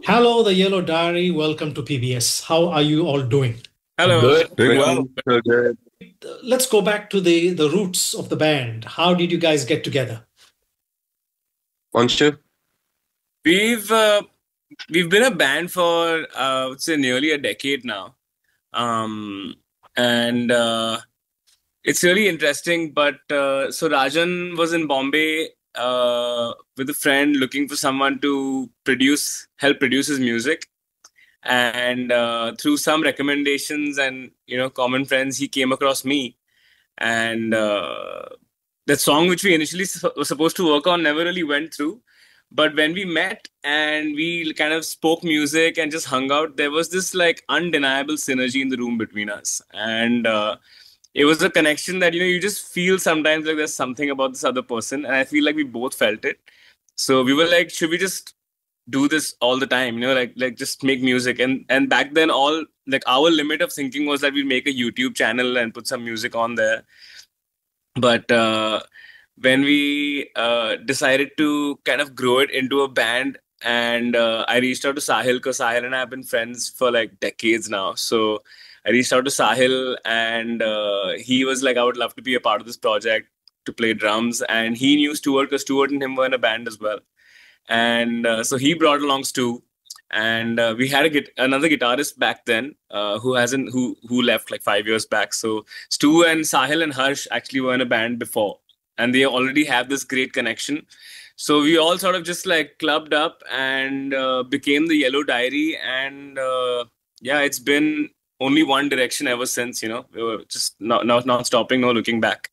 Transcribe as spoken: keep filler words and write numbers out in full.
Hello, the Yellow Diary. Welcome to P B S. How are you all doing? Hello. Good, Doing well. Prem. So good. Uh, Let's go back to the, the roots of the band. How did you guys get together? Anshu? We've uh, we've been a band for uh, I would say nearly a decade now, um, and uh, it's really interesting. But uh, so Rajan was in Bombay uh, with a friend looking for someone to produce, help produce his music, and uh, through some recommendations and you know common friends, he came across me, and uh, the song which we initially s- were supposed to work on never really went through. But when we met and we kind of spoke music and just hung out, there was this like undeniable synergy in the room between us. And uh, it was a connection that, you know, you just feel sometimes like there's something about this other person. And I feel like we both felt it. So we were like, should we just do this all the time? You know, like like just make music. And and back then all like our limit of thinking was that we'd make a YouTube channel and put some music on there. But uh, when we uh, decided to kind of grow it into a band, and uh, I reached out to Sahil because Sahil and I have been friends for like decades now. So I reached out to Sahil, and uh, he was like, I would love to be a part of this project to play drums. And he knew Stuart because Stuart and him were in a band as well. And uh, so he brought along Stu. And uh, we had a git- another guitarist back then uh, who hasn't who who left like five years back. So Stu and Sahil and Harsh actually were in a band before, and they already have this great connection. So we all sort of just like clubbed up and uh, became the Yellow Diary, and uh, yeah, it's been only one direction ever since. You know, we were just not not not stopping, no looking back.